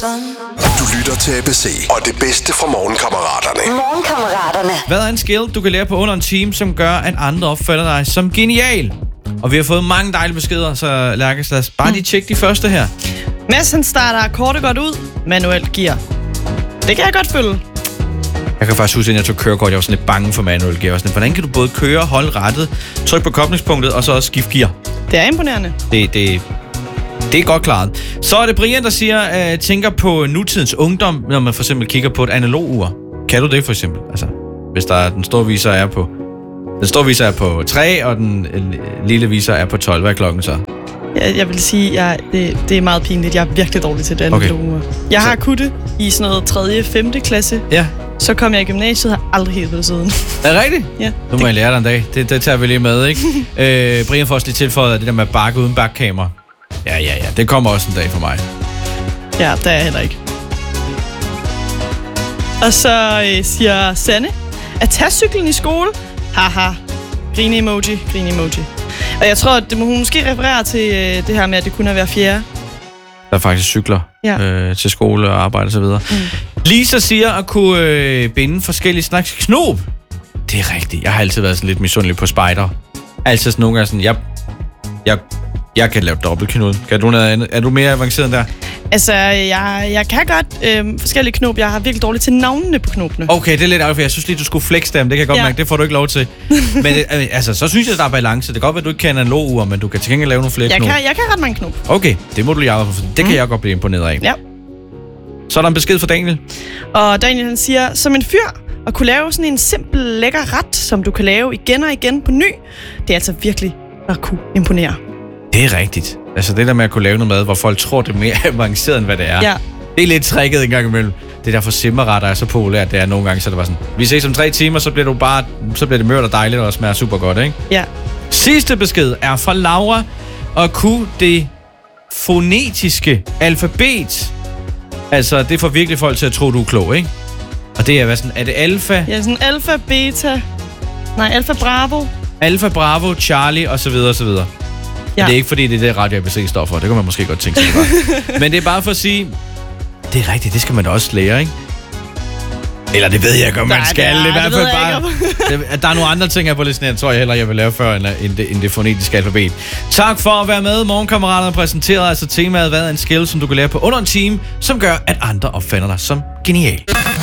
Du lytter til ABC, og det bedste fra Morgenkammeraterne. Morgenkammeraterne. Hvad er en skill, du kan lære på under en time, som gør, at andre opfatter dig som genial? Og vi har fået mange dejlige beskeder, så Lærkes, lad os bare lige tjekke de første her. Mads, han starter kortet godt ud. Manuelt gear. Det kan jeg godt følge. Jeg kan faktisk huske, at jeg tog kørekort, jeg var sådan lidt bange for manuel gear. Hvordan kan du både køre, holde rattet, trykke på koblingspunktet, og så også skifte gear? Det er imponerende. Det er godt klaret. Så er det Brian, der siger, tænker på nutidens ungdom, når man for eksempel kigger på et analog ur. Kan du det for eksempel? Altså, hvis der er, den store viser er på... Den store viser er på 3, og den lille viser er på 12. Hvad er klokken så? Jeg vil sige, at det er meget pinligt. Jeg er virkelig dårlig til det analog ur. Jeg har kunnet i sådan noget 3. og 5. klasse. Ja. Så kom jeg i gymnasiet og har aldrig helt været siden. Er det rigtigt? Ja. Nu må jeg lære dig en dag. Det tager vi lige med, ikke? Brian får også lige tilføjet det der med bakke uden bakkamera. Ja. Det kommer også en dag for mig. Ja, der er jeg heller ikke. Og så siger Sanne, at tage cyklen i skole. Haha. Grine emoji. Og jeg tror, at det må hun måske referere til det her med, at det kun er hver fjerde. Der faktisk cykler til skole og arbejde og så videre. Lisa siger at kunne binde forskellige slags knob. Det er rigtigt. Jeg har altid været sådan lidt misundelig på spejder. Altid sådan nogle gange sådan, jeg kan lave dobbeltknude. Kan du noget andet? Er du mere avanceret end der? Altså, jeg kan godt forskellige knop. Jeg har virkelig dårligt til navnene på knopene. Okay, det er lidt ærgerligt, for jeg synes lige, du skulle flex dem. Det kan jeg godt mærke, det får du ikke lov til. Men altså, så synes jeg, der er balance. Det kan godt være, at du ikke kan analog ur, men du kan til gengæld lave nogle flere knop. Jeg kan ret mange knop. Okay, det må du lige arbejde for. Det kan jeg godt blive imponeret af. Ja. Så er der en besked fra Daniel. Og Daniel han siger, som en fyr at kunne lave sådan en simpel, lækker ret, som du kan lave igen og igen på ny, det er altså virkelig at kunne imponere. Det er rigtigt. Altså det der med at kunne lave noget mad, hvor folk tror, det er mere avanceret, end hvad det er. Ja. Det er lidt tricket en gang imellem. Det er derfor simmerretter er så populært, det er nogle gange, så det var sådan, vi ses om 3 timer, så bliver det mørt og dejligt, og smager super godt, ikke? Ja. Sidste besked er fra Laura, at kunne det fonetiske alfabet. Altså, det får virkelig folk til at tro, du er klog, ikke? Og det er, hvad sådan, er det alfa? Ja, sådan alfa, beta, alfa, bravo. Alfa, bravo, Charlie, og så videre, og så videre. Ja. Det er ikke, fordi det er det, Radio ABC står for. Det kan man måske godt tænke sig, det var. Men det er bare for at sige, det er rigtigt, det skal man da også lære, ikke? Eller det ved jeg ikke, om man skal. Det er i hvert fald bare... Der er nogle andre ting her på listen, jeg tror jeg hellere, jeg vil lave før, end det fonetiske alfabet. Tak for at være med. Morgenkammeraterne præsenterede altså temaet, hvad er en skill, som du kan lære på under en time, som gør, at andre opfatter dig som genial.